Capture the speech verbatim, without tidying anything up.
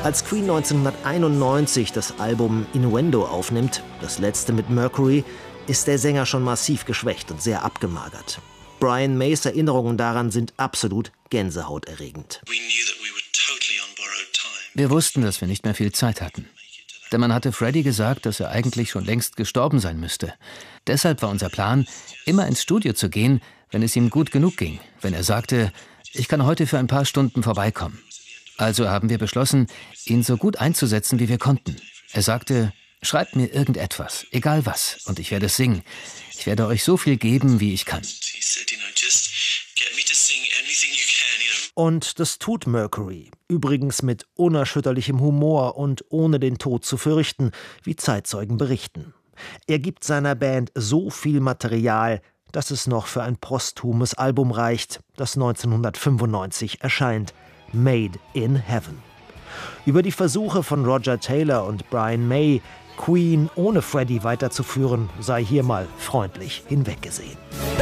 Als Queen neunzehnhunderteinundneunzig das Album Innuendo aufnimmt, das letzte mit Mercury, ist der Sänger schon massiv geschwächt und sehr abgemagert. Brian Mays Erinnerungen daran sind absolut gänsehauterregend. Wir wussten, dass wir nicht mehr viel Zeit hatten. Denn man hatte Freddie gesagt, dass er eigentlich schon längst gestorben sein müsste. Deshalb war unser Plan, immer ins Studio zu gehen, wenn es ihm gut genug ging. Wenn er sagte, ich kann heute für ein paar Stunden vorbeikommen. Also haben wir beschlossen, ihn so gut einzusetzen, wie wir konnten. Er sagte, schreibt mir irgendetwas, egal was, und ich werde es singen. Ich werde euch so viel geben, wie ich kann. Und das tut Mercury. Übrigens mit unerschütterlichem Humor und ohne den Tod zu fürchten, wie Zeitzeugen berichten. Er gibt seiner Band so viel Material, dass es noch für ein posthumes Album reicht, das neunzehnhundertfünfundneunzig erscheint. Made in Heaven. Über die Versuche von Roger Taylor und Brian May, Queen ohne Freddie weiterzuführen, sei hier mal freundlich hinweggesehen.